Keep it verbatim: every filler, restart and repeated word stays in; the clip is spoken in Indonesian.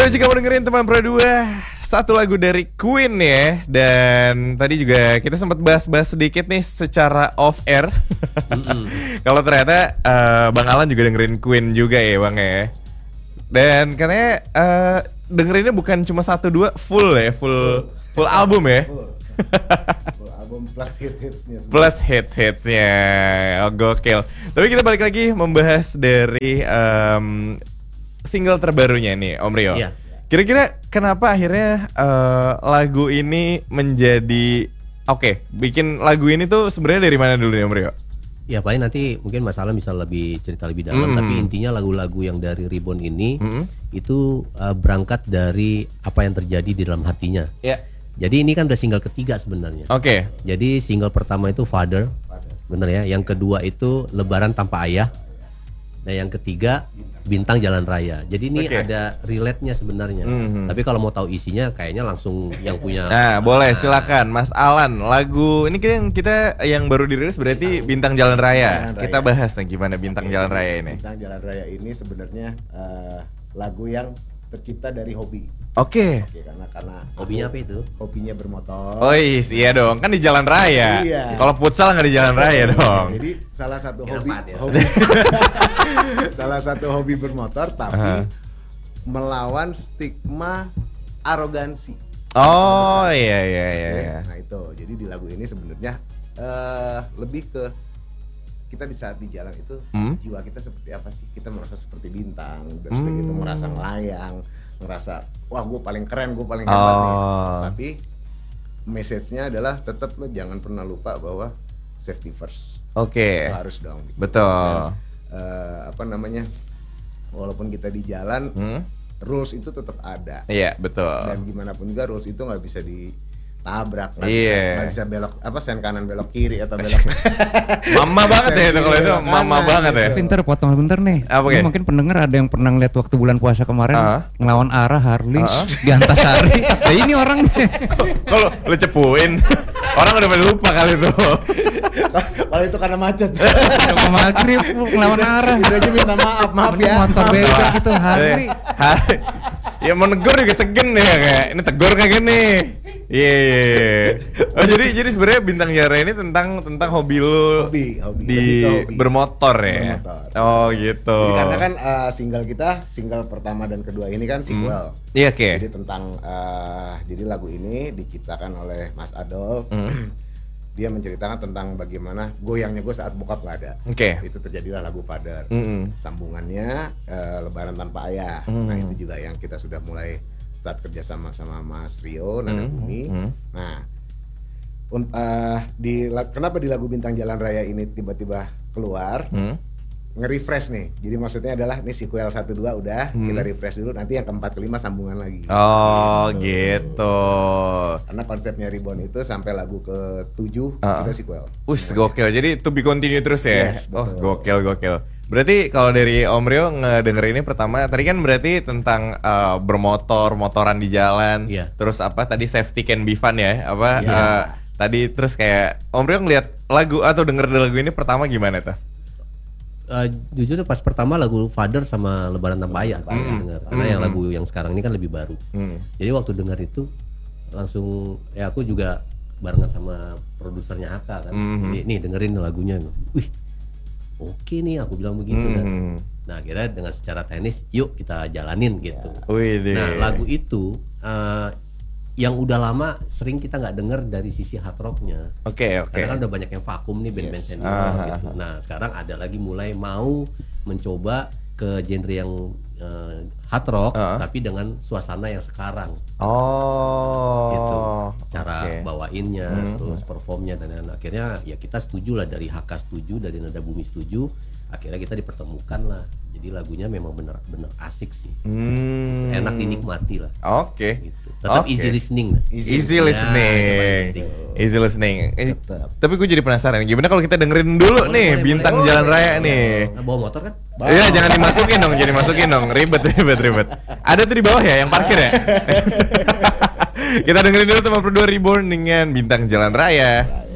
Baru aja kamu dengerin teman Pro dua, satu lagu dari Queen ya. Dan tadi juga kita sempat bahas-bahas sedikit nih secara off air. Kalau ternyata uh, Bang Alan juga dengerin Queen juga ya Bang ya. Dan katanya uh, dengerinnya bukan cuma satu dua, full ya, full full album ya. Full, full album plus hits-hitsnya semua. Plus hits-hitsnya, oh, gokil. Tapi kita balik lagi membahas dari um, single terbarunya nih Om Rio. Iya. Kira-kira kenapa akhirnya uh, lagu ini menjadi oke, okay, bikin lagu ini tuh sebenarnya dari mana dulu nih Om Rio? Ya paling nanti mungkin Mas Alan bisa lebih cerita lebih dalam, mm-hmm. tapi intinya lagu-lagu yang dari Reborn ini mm-hmm. itu uh, berangkat dari apa yang terjadi di dalam hatinya. Ya. Yeah. Jadi ini kan udah single ketiga sebenarnya. Oke. Okay. Jadi single pertama itu Father, Father. Bener ya. Yang kedua itu Lebaran Tanpa Ayah. Nah yang ketiga Bintang Jalan Raya. Jadi ini okay. ada relate-nya sebenarnya. Mm-hmm. Tapi kalau mau tahu isinya kayaknya langsung yang punya. Nah, boleh silakan Mas Alan. Lagu ini kita yang kita yang baru dirilis berarti Bintang Jalan Raya. Jalan Raya. Kita bahas nih gimana Bintang okay. Jalan Raya ini. Bintang Jalan Raya ini sebenarnya uh, lagu yang tercipta dari hobi. Oke. Okay. Oke, okay, karena karena hobinya apa itu? Hobinya bermotor. Oh iya dong, kan di jalan raya. Iya. Kalau futsal nggak di jalan raya dong. Jadi salah satu hobi, ya? hobi salah satu hobi bermotor, tapi uh-huh. melawan stigma arogansi. Oh iya iya iya. iya. Nah itu, jadi di lagu ini sebenarnya uh, lebih ke kita di saat di jalan itu hmm? jiwa kita seperti apa sih? Kita merasa seperti bintang, terus hmm. gitu merasa melayang, merasa wah gue paling keren, gue paling hebat oh. nih. Tapi message-nya adalah tetap lo jangan pernah lupa bahwa safety first. Oke. Okay. Harus dong. Gitu. Betul. Dan, uh, apa namanya? Walaupun kita di jalan, hmm? rules itu tetap ada. Iya betul. Dan gimana pun juga rules itu nggak bisa di tabrak, nggak yeah. bisa, nggak bisa belok apa sen kanan belok kiri atau belok mama banget ya itu kalau itu mama banget ya. Pinter potong bentar nih. Apa okay. Mungkin pendengar ada yang pernah ngeliat waktu bulan puasa kemarin uh-huh. ngelawan arah Harley uh-huh. di Antasari. Nah, ini orang nih. Kalau lu cepuin orang udah pada lupa kali itu. Kalau itu karena macet. Kalau maghrib ngelawan arah. Itu aja minta maaf, maaf ya. Motor bebek itu Harley. Ya mau negur juga segen ya kayak ini tegur kayak gini. Iya, yeah, yeah. Oh jadi jadi sebenarnya Bintang Jalan ini tentang tentang hobi lu hobi, hobi, di hobi. bermotor ya. Bermotor. Oh gitu. Jadi karena kan uh, single kita, single pertama dan kedua ini kan sequel. Iya, hmm. oke. Okay. Jadi tentang uh, jadi lagu ini diciptakan oleh Mas Adolf. Mm. Dia menceritakan tentang bagaimana goyangnya gue saat bokap gak ada. Oke. Okay. Itu terjadilah lagu Father. Mm-hmm. Sambungannya uh, Lebaran Tanpa Ayah. Mm. Nah itu juga yang kita sudah mulai start kerja sama sama Mas Rio, Nada mm-hmm. Bumi. Mm-hmm. Nah, un, uh, di kenapa di lagu Bintang Jalan Raya ini tiba-tiba keluar? Mm. Nge-refresh nih. Jadi maksudnya adalah nih sequel satu dua udah, mm. kita refresh dulu, nanti yang keempat kelima sambungan lagi. Oh, gitu. gitu. Karena konsepnya Reborn itu sampai lagu ke tujuh uh. kita sequel. Us, gokil. Jadi to be continue terus ya. Yes, oh, gokil gokil. Berarti kalau dari Om Rio ngedenger ini pertama tadi kan berarti tentang uh, bermotor, motoran di jalan, yeah. terus apa tadi safety can be fun ya, apa yeah. uh, tadi terus kayak Om Rio ngeliat lagu atau denger lagu ini pertama gimana tuh? Uh, jujur pas pertama lagu Father sama Lebaran Tanpa Ayah mm. denger, karena mm. yang lagu yang sekarang ini kan lebih baru. Mm. Jadi waktu denger itu langsung ya aku juga barengan sama produsernya Aka kan, mm-hmm. jadi nih dengerin lagunya, wih. Oke nih aku bilang begitu hmm. kan. Nah akhirnya dengan secara teknis yuk kita jalanin gitu. Wih, nah lagu itu uh, yang udah lama sering kita nggak denger dari sisi hard rocknya. Oke okay, oke. Okay. Karena kan udah banyak yang vakum nih band-band yes. senior ah, gitu. ah, Nah sekarang ada lagi mulai mau mencoba ke genre yang uh, hard rock uh. tapi dengan suasana yang sekarang. Oh. Gitu. Cara okay. bawainnya, hmm. terus performnya dan, dan akhirnya ya kita setuju lah, dari H K setuju, dari Nada Bumi setuju, akhirnya kita dipertemukan lah. Jadi lagunya memang benar-benar asik sih, hmm. enak dinikmati lah. Oke. Okay. Gitu. Tetap okay. easy listening. Easy, easy listening. Ya, easy listening. Eh, tapi gue jadi penasaran, gimana kalau kita dengerin dulu boleh, nih boleh, Bintang boleh. Jalan Raya boleh. nih. Nah, bawa motor kan? Iya jangan dimasukin dong, jadi masukin dong, ribet ribet ribet. Ada tuh di bawah ya yang parkir ya. Kita dengerin dulu teman berdua Reborn dengan Bintang Jalan Raya.